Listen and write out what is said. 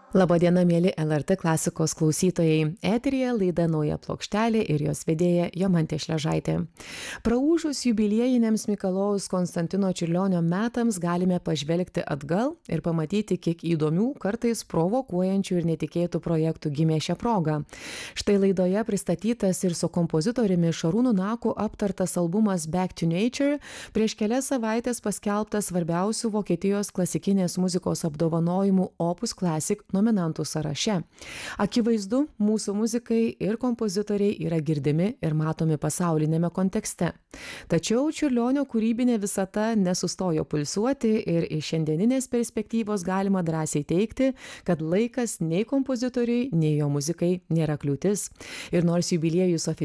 Labadiena, mėly LRT klasikos klausytojai. Eteryje laida Nauja plokštelė ir jos vedėja Jomantė Šležaitė. Praūžus jubiliejiniams Mikalojaus Konstantino Čiurlionio metams galime pažvelgti atgal ir pamatyti, kiek įdomių, kartais provokuojančių ir netikėtų projektų gimė šią progą. Štai laidoje pristatytas ir su kompozitoriumi Šarūnu Naku aptartas albumas Back to Nature, prieš kelias savaitės paskelbtas svarbiausių Vokietijos klasikinės muzikos apdovanojimų Opus Classic nominantų sąraše. Akivaizdu, mūsų muzikai ir kompozitoriai yra girdimi ir matomi pasaulinėme kontekste. Tačiau Čiurlionio kūrybinė visata nesustojo pulsuoti ir iš šiandieninės perspektyvos galima drąsiai teigti, kad laikas nei kompozitoriui, nei jo muzikai nėra kliūtis. Ir nors jubiliejus oficialiai